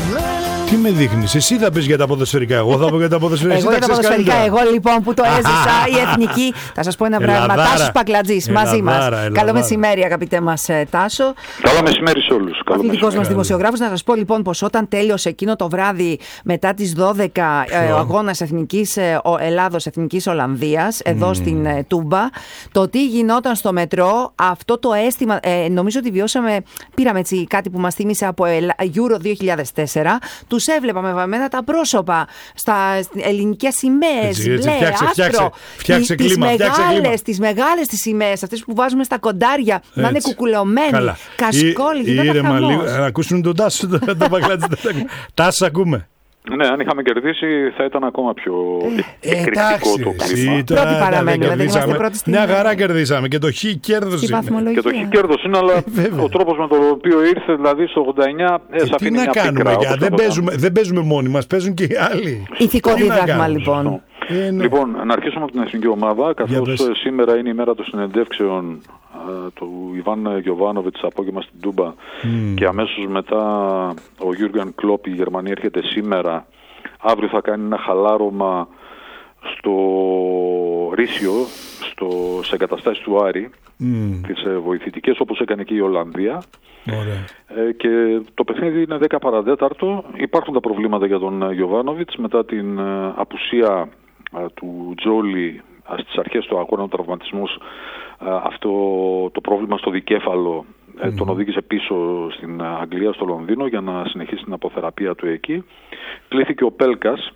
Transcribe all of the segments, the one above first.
Τι με δείχνεις, εσύ θα πεις για τα ποδοσφαιρικά, εγώ θα πω για τα ποδοσφαιρικά. Εγώ για τα ποδοσφαιρικά, εγώ λοιπόν που το έζησα, η εθνική. Θα σας πω ένα πράγμα. Τάσος Πακλατζής μαζί μας. Καλό μεσημέρι, αγαπητέ μας Τάσο. Καλό μεσημέρι σε όλους. Αθλητικός μας δημοσιογράφος. Να σας πω λοιπόν πως όταν τέλειωσε εκείνο το βράδυ μετά τις 12 ο αγώνας Εθνικής Ελλάδος Εθνικής Ολλανδίας εδώ στην Τούμπα, το τι γινόταν στο μετρό, αυτό το αίσθημα, νομίζω ότι βιώσαμε, πήραμε έτσι κάτι που μας θύμισε από Euro 2004. Τους έβλεπα με βαμμένα τα πρόσωπα στα ελληνικές σημαίες, μπλε, άσπρο. Φτιάξε κλίμα. Τις μεγάλες τις σημαίες, αυτές που βάζουμε στα κοντάρια, να είναι κουκουλωμένοι, κασκόλοι, γινόταν χαμός. Ακούσουν τον Τάσο, τον Πακλατζή. Τάσο, ακούμε. Ναι, αν είχαμε κερδίσει θα ήταν ακόμα πιο εκρηκτικό το κλίμα. Πρώτοι παραμένουμε, δεν είμαστε πρώτοι στην... Μια χαρά κερδίσαμε και το χ κέρδος είναι. Και το χ κέρδος είναι, αλλά ο τρόπος με τον οποίο ήρθε, δηλαδή στο 89, τι να κάνουμε, δεν παίζουμε μόνοι μας, παίζουν και οι άλλοι. Ηθικό δίδαγμα λοιπόν. Λοιπόν, να αρχίσουμε από την εθνική ομάδα, καθώς σήμερα είναι η μέρα των συνεντεύξεων του Ιβάν Γιοβάνοβιτς απόγευμα στην Τούμπα και αμέσως μετά ο Γιούργεν Κλόπ, η Γερμανία, έρχεται σήμερα. Αύριο θα κάνει ένα χαλάρωμα στο Ρήσιο, σε εγκαταστάσεις του Άρη, τις βοηθητικές, όπως έκανε και η Ολλανδία. Και το παιχνίδι είναι 10 παραδέταρτο. Υπάρχουν τα προβλήματα για τον Γιοβάνοβιτς μετά την απουσία του Τζόλι στις αρχές του αγώνα, ο τραυματισμός. Αυτό το πρόβλημα στο δικέφαλο τον οδήγησε πίσω στην Αγγλία, στο Λονδίνο, για να συνεχίσει την αποθεραπεία του εκεί. Κλήθηκε ο Πέλκας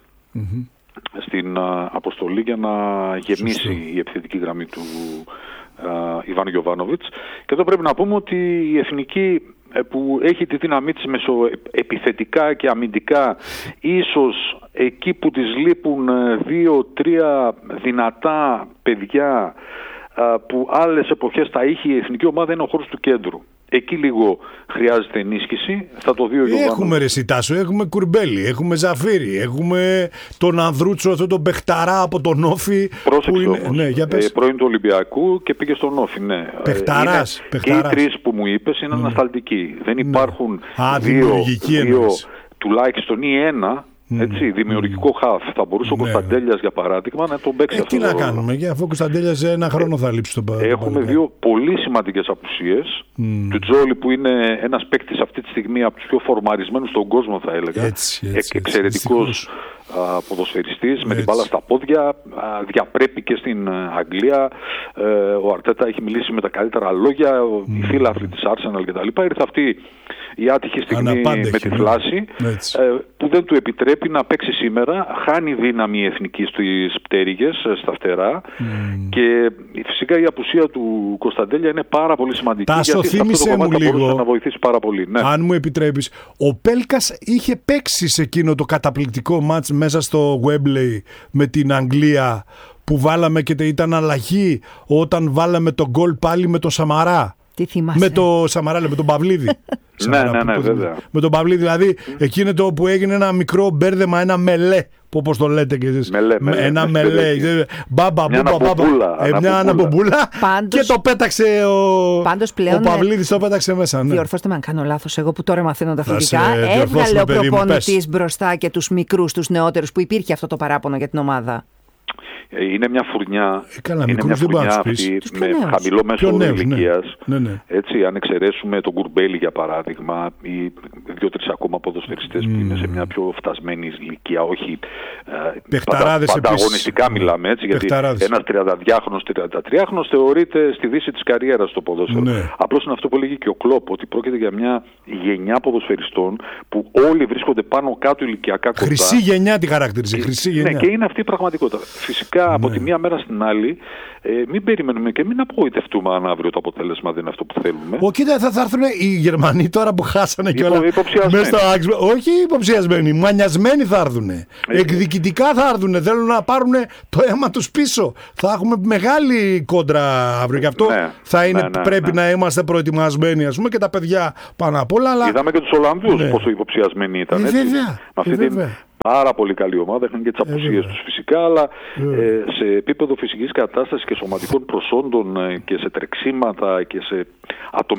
στην αποστολή για να γεμίσει η επιθετική γραμμή του Ιβάν Γιοβάνοβιτς. Και εδώ πρέπει να πούμε ότι η εθνική, που έχει τη δύναμή της μεσοεπιθετικά και αμυντικά, ίσως εκεί που της λείπουν 2-3 δυνατά παιδιά που άλλες εποχές τα είχε η εθνική ομάδα, είναι ο χώρος του κέντρου. Εκεί λίγο χρειάζεται ενίσχυση. Θα το δει ο Γιωβάνοβιτς. Έχουμε Ρεσιτάσο, έχουμε Κουρμπέλη, έχουμε Ζαφύρι, έχουμε τον Ανδρούτσο, αυτό τον Παιχταρά από τον Όφη. Πρόσεξε όμως, πρώην του Ολυμπιακού και πήγε στον Όφη. Ναι. Παιχταράς. Και οι τρεις που μου είπες είναι ανασταλτικοί. Δεν υπάρχουν δύο τουλάχιστον ή ένα. Έτσι, δημιουργικό χαφ. Θα μπορούσε ο Κωνσταντέλιας, για παράδειγμα, να τον παίξει αυτό. Τι να κάνουμε, για αφού ο Κωνσταντέλιας ένα χρόνο θα λείψει τον Παναγιώτη. Έχουμε δύο πολύ σημαντικές απουσίες. Του Τζόλι, που είναι ένας παίκτης αυτή τη στιγμή από τους πιο φορμαρισμένους στον κόσμο, θα έλεγα. Εξαιρετικός ποδοσφαιριστής, με την μπάλα στα πόδια, διαπρέπει και στην Αγγλία. Ο Αρτέτα έχει μιλήσει με τα καλύτερα λόγια, οι φίλαθλοι της Arsenal κτλ. Ήρθε αυτή η άτυχη στιγμή με τη φλάση που δεν του επιτρέπει να παίξει σήμερα. Χάνει δύναμη η εθνική στις πτέρυγες, στα φτερά, και φυσικά η απουσία του Κωνσταντέλια είναι πάρα πολύ σημαντική. Τάσο, θύμισε μου λίγο, να βοηθήσει πάρα πολύ. Ναι. Αν μου επιτρέπεις, ο Πέλκας είχε παίξει σε εκείνο το καταπληκτικό μάτς μέσα στο Wembley με την Αγγλία, που βάλαμε και ήταν αλλαγή όταν βάλαμε τον γκολ πάλι με τον Σαμαρά. Τι θυμάσαι? Με τον Σαμαρά, με τον Παυλίδη. Ναι, βέβαια. Με τον Παυλίδη, δηλαδή εκείνο το που έγινε ένα μικρό μπέρδεμα, ένα μελέ, όπως το λέτε και εσείς. Ένα μελέ. Μια αναμπομπούλα. Και το πέταξε ο Παυλίδης, το πέταξε μέσα. Διορθώστε με αν κάνω λάθος, εγώ που τώρα μαθαίνω τα αθλητικά. Έβγαλε ο προπονητής μπροστά και τους μικρούς, τους νεότερους, που υπήρχε αυτό το παράπονο για την ομάδα. Είναι μια φουρνιά, αυτή με χαμηλό μέσο όρο ηλικίας. Έτσι, αν εξαιρέσουμε τον Κουρμπέλη, για παράδειγμα, ή 2-3 ακόμα ποδοσφαιριστές που είναι σε μια πιο φτασμένη ηλικία, όχι πανταγωνιστικά μιλάμε, έτσι, γιατί ένας 32χρονος, 33χρονος θεωρείται στη δύση της καριέρας στο ποδόσφαιρο. Απλώς είναι αυτό που λέγει και ο Κλόπ, ότι πρόκειται για μια γενιά ποδοσφαιριστών που όλοι βρίσκονται πάνω κάτω ηλικιακά κοντά. Χρυσή γενιά τη χαρακτηρίζει. Ναι, και είναι αυτή η πραγματικότητα. Φυσικά από τη μία μέρα στην άλλη, μην περιμένουμε και μην απογοητευτούμε αν αύριο το αποτέλεσμα δεν είναι αυτό που θέλουμε. Κοίτα, θα έρθουν οι Γερμανοί τώρα που χάσανε και όλα. Όχι υποψιασμένοι, μανιασμένοι θα έρθουν. Εκδικητικά θα έρθουν. Θέλουν να πάρουν το αίμα τους πίσω. Θα έχουμε μεγάλη κόντρα αύριο. Γι' αυτό πρέπει να είμαστε προετοιμασμένοι, ας πούμε, και τα παιδιά πάνω απ' όλα. Αλλά... Είδαμε και τους Ολλανδούς πόσο υποψιασμένοι ήταν. Βέβαια. Πάρα πολύ καλή ομάδα, είχαν και τις απουσίες τους φυσικά, αλλά σε επίπεδο φυσικής κατάστασης και σωματικών προσόντων και σε τρεξίματα και σε ατομικές